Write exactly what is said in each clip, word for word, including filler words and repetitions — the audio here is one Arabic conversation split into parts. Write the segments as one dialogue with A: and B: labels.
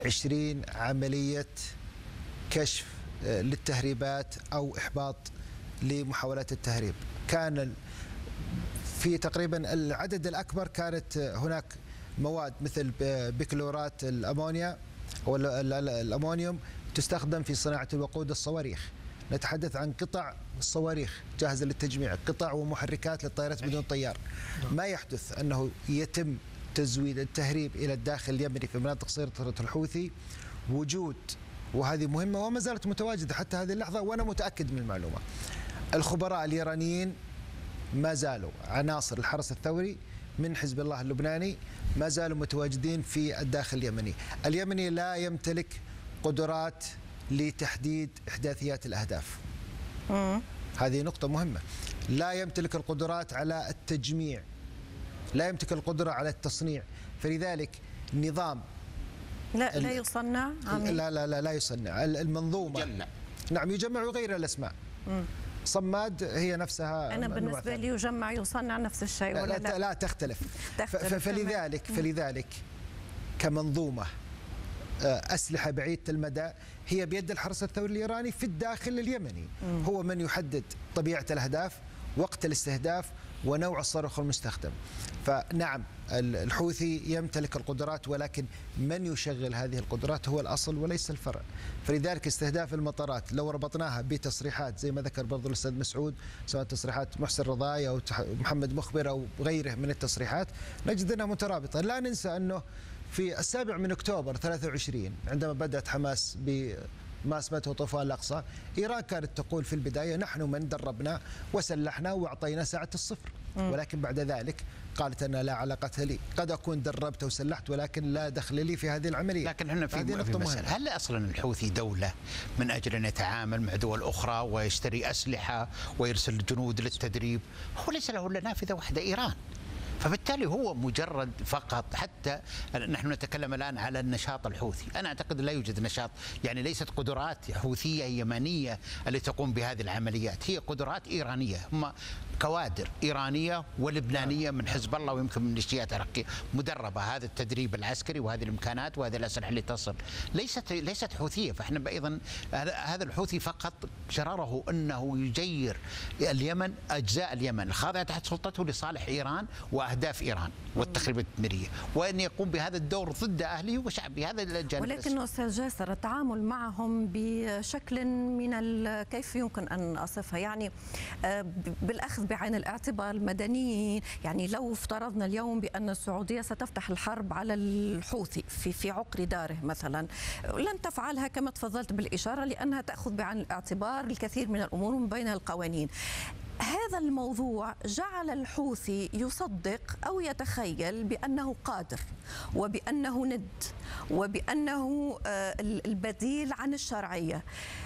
A: عشرين عملية كشف للتهريبات أو إحباط لمحاولات التهريب. كان في تقريبا العدد الأكبر كانت هناك مواد مثل بكلورات الأمونيا أو الأمونيوم تستخدم في صناعة الوقود الصواريخ. نتحدث عن قطع الصواريخ جاهزة للتجميع، قطع ومحركات للطائرات بدون طيار. ما يحدث أنه يتم تزويد التهريب إلى الداخل اليمني في مناطق سيطرة الحوثي وجود، وهذه مهمة وما زالت متواجدة حتى هذه اللحظة، وأنا متأكد من المعلومة. الخبراء الإيرانيين ما زالوا، عناصر الحرس الثوري من حزب الله اللبناني ما زالوا متواجدين في الداخل اليمني. اليمني لا يمتلك قدرات لتحديد إحداثيات الأهداف. مم. هذه نقطة مهمة. لا يمتلك القدرات على التجميع، لا يمتلك القدرة على التصنيع، فلذلك نظام
B: لا لا يصنع.
A: لا لا لا لا يصنع. المنظومة يجمع. نعم يجمع ويغير الأسماء. مم. صماد هي نفسها.
B: أنا بالنسبة لي يجمع يصنع نفس الشيء ولا
A: لا؟ لا, لا تختلف,
B: تختلف.
A: فلذلك فلذلك كمنظومة أسلحة بعيدة المدى هي بيد الحرس الثوري الإيراني في الداخل اليمني. مم. هو من يحدد طبيعة الأهداف، وقت الاستهداف، ونوع الصاروخ المستخدم. فنعم الحوثي يمتلك القدرات، ولكن من يشغل هذه القدرات هو الأصل وليس الفرع. فلذلك استهداف المطارات لو ربطناها بتصريحات زي ما ذكر برضو الأستاذ مسعود، سواء تصريحات محسن رضاي أو محمد مخبر أو غيره من التصريحات، نجد أنها مترابطة. لا ننسى أنه في السابع من أكتوبر ثلاثة وعشرين عندما بدأت حماس ب ما اسمته طوفان الأقصى، إيران كانت تقول في البداية نحن من دربنا وسلحنا وأعطينا ساعة الصفر، ولكن بعد ذلك قالت أن لا علاقة لي، قد أكون دربت وسلحت ولكن لا دخل لي في هذه العملية.
C: لكن احنا في, في مسألة، هل أصلا الحوثي دولة من أجل أن يتعامل مع دول أخرى ويشتري أسلحة ويرسل جنود للتدريب؟ هو ليس له إلا نافذة واحدة، إيران. فبالتالي هو مجرد فقط، حتى نحن نتكلم الآن على النشاط الحوثي، أنا أعتقد لا يوجد نشاط، يعني ليست قدرات حوثية يمنية اللي تقوم بهذه العمليات، هي قدرات إيرانية، هم كوادر إيرانية ولبنانية من حزب الله ويمكن من ميليشيات عراقية مدربة. هذا التدريب العسكري وهذه الإمكانات وهذه الأسلحة اللي تصل ليست ليست حوثية. فإحنا أيضا هذا الحوثي فقط شراره أنه يجير اليمن، أجزاء اليمن الخاضعة تحت سلطته لصالح إيران وأهداف إيران والتخريب التدميرية، وأن يقوم بهذا الدور ضد أهله وشعبه. هذا الجانب.
B: ولكن أستاذ جاسر التعامل معهم بشكل من كيف يمكن أن أصفها، يعني بالأخذ بعين الاعتبار المدنيين، يعني لو افترضنا اليوم بأن السعودية ستفتح الحرب على الحوثي في في عقر داره مثلا، لن تفعلها كما تفضلت بالإشارة لأنها تأخذ بعين الاعتبار الكثير من الأمور ومن بينها القوانين. هذا الموضوع جعل الحوثي يصدق أو يتخيل بأنه قادر وبأنه ند وبأنه البديل عن الشرعية.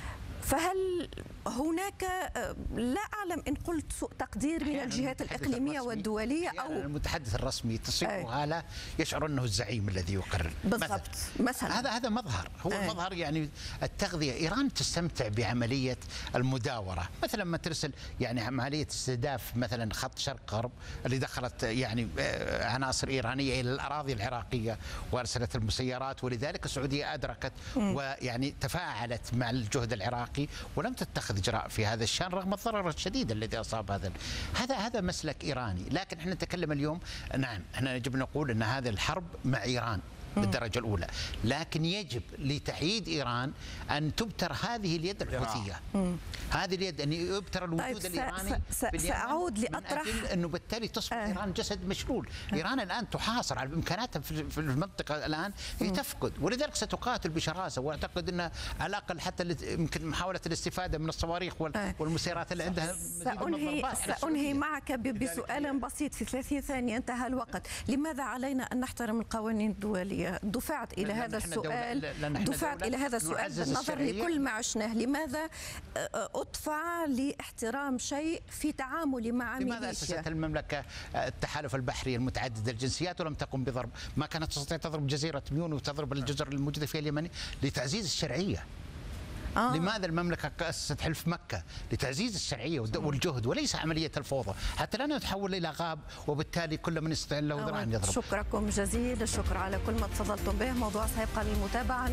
B: فهل هناك، لا أعلم إن قلت سوء تقدير من الجهات الإقليمية والدولية أو
C: المتحدث الرسمي تصيبه هالة يشعر أنه الزعيم الذي يقرر
B: بالضبط مثلا.
C: هذا هذا مظهر، هو أي. مظهر يعني التغذية. إيران تستمتع بعملية المداورة، مثلا ما ترسل يعني عملية استهداف مثلا خط شرق غرب اللي دخلت يعني عناصر إيرانية إلى الأراضي العراقية وأرسلت المسيرات، ولذلك السعودية أدركت م. ويعني تفاعلت مع الجهد العراقي ولم تتخذ إجراء في هذا الشأن رغم الضرر الشديد الذي أصاب هذا هذا هذا مسلك إيراني. لكن احنا نتكلم اليوم، نعم احنا يجب نقول أن هذه الحرب مع إيران بالدرجة الأولى، لكن يجب لتحييد إيران أن تبتر هذه اليد الحوثية، هذه اليد أن يبتر الوجود
B: طيب
C: الإيراني.
B: سأعود لأطرح
C: من أجل أنه بالتالي تصبح آه. إيران جسد مشلول. آه. إيران الآن تحاصر على إمكاناتها في المنطقة، الآن هي تفقد، ولذلك ستقاتل بشراسة. وأعتقد أن على الأقل حتى يمكن محاولة الاستفادة من الصواريخ والمسيرات اللي عندها.
B: سأنهي, سأنهي معك بسؤال بسيط في ثلاثين ثانية، انتهى الوقت. لماذا علينا أن نحترم القوانين الدولية؟ دفعت إلى هذا السؤال دفعت إلى هذا السؤال بالنظر لكل ما عشناه. لماذا أدفع لاحترام شيء في تعاملي مع ميليشيا؟
C: لماذا أسست المملكة التحالف البحري المتعدد الجنسيات ولم تقم بضرب؟ ما كانت تستطيع تضرب جزيرة ميون وتضرب الجزر الموجودة في اليمن لتعزيز الشرعية. آه. لماذا المملكة أسست حلف مكة؟ لتعزيز الشرعية والجهد وليس عملية الفوضى، حتى لا نتحول إلى غاب وبالتالي كل من يستغل له ذراع يضرب.
B: شكركم جزيل الشكر على كل ما تفضلتم به. موضوع سيبقى للمتابعة.